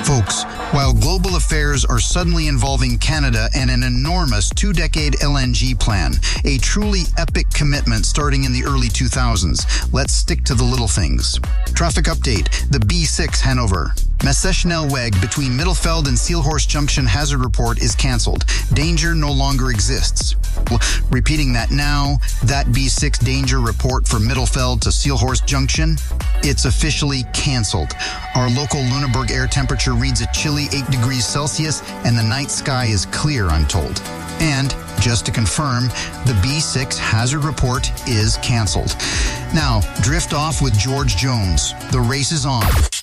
Folks, while global affairs are suddenly involving Canada and an enormous 2-decade LNG plan, a truly epic commitment starting in the early 2000s, let's stick to the little things. Traffic update, the B6 Hanover. Messenschnellweg between Middelfeld and Seelhorst Junction hazard report is cancelled. Danger no longer exists. Repeating that now, that B6 danger report for Middelfeld to Seelhorst Junction, it's officially cancelled. Our local Lunenburg air temperature reads a chilly 8 degrees Celsius and the night sky is clear, I'm told. And, just to confirm, the B6 hazard report is cancelled. Now, drift off with George Jones. The race is on.